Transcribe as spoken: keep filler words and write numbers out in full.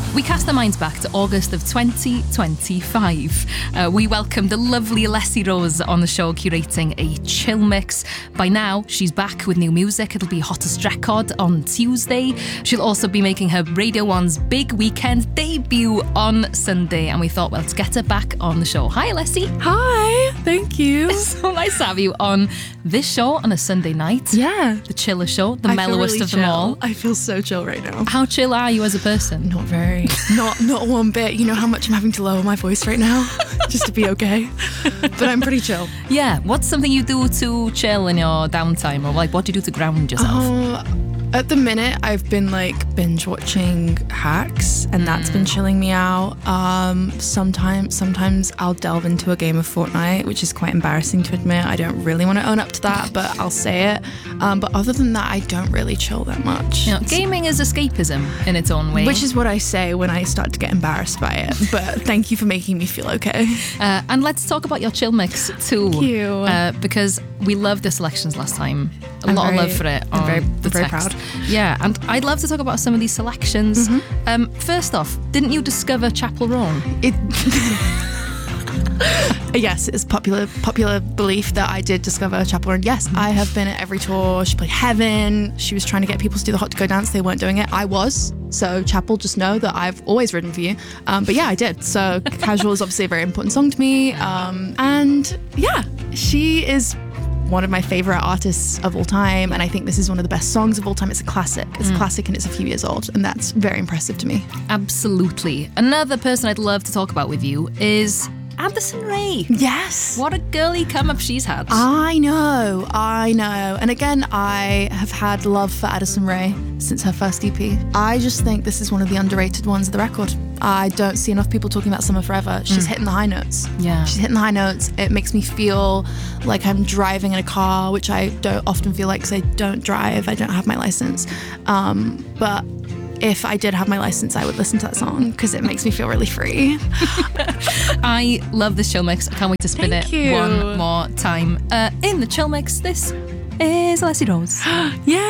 We cast our minds back to August of twenty twenty-five. Uh, we welcomed the lovely Alessi Rose on the show, curating a chill mix. By now, she's back with new music. It'll be Hottest Record on Tuesday. She'll also be making her Radio one's big weekend debut on Sunday. And we thought, well, let's get her back on the show. Hi, Alessi. Hi, thank you. It's so nice to have you on this show on a Sunday night. Yeah. The chiller show, the I mellowest feel really of them chill. all. I feel so chill right now. How chill are you as a person? Not very. not not one bit. You know how much I'm having to lower my voice right now just to be okay. But I'm pretty chill. Yeah. What's something you do to chill in your downtime, or like what do you do to ground yourself? Uh, at the minute, I've been like binge watching Hacks, and that's been chilling me out. Um, sometimes, sometimes I'll delve into a game of Fortnite, which is quite embarrassing to admit. I don't really want to own up to that, but I'll say it. Um, but other than that, I don't really chill that much. You know, gaming is escapism in its own way. Which is what I say when I start to get embarrassed by it. But thank you for making me feel okay. Uh, and let's talk about your chill mix too. Thank you. Uh, because we loved the selections last time. A I'm lot very, of love for it. I'm on very, the very text. proud. Yeah, and I'd love to talk about some of these selections. Mm-hmm. Um, first off, didn't you discover Chapel Roan? It. Yes, it's popular popular belief that I did discover Chapel Roan. Yes, I have been at every tour. She played Heaven. She was trying to get people to do the Hot to Go dance. They weren't doing it. I was. So Chapel, just know that I've always ridden for you. Um, but yeah, I did. So Casual is obviously a very important song to me. Um, and yeah, she is one of my favorite artists of all time, and I think this is one of the best songs of all time. It's a classic. It's a classic, and it's a few years old, and that's very impressive to me. Absolutely. Another person I'd love to talk about with you is Addison Rae. Yes. What a girly come up she's had. I know, I know. And again, I have had love for Addison Rae since her first E P. I just think this is one of the underrated ones of the record. I don't see enough people talking about Summer Forever. She's hitting the high notes. Yeah. She's hitting the high notes. It makes me feel like I'm driving in a car, which I don't often feel like because I don't drive. I don't have my license. Um, but if I did have my license, I would listen to that song because it makes me feel really free. I love this chill mix. I can't wait to spin Thank it you. one more time. Uh, in the chill mix, this is Alessi Rose. Yeah.